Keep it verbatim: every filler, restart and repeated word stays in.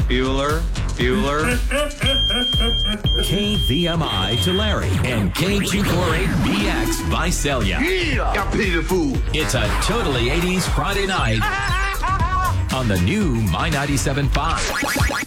Bueller, Bueller. K V M I Tulare and K two forty-eight B X Visalia. Yeah! Got pity the fool. It's a totally eighties Friday night on the new My ninety-seven point five.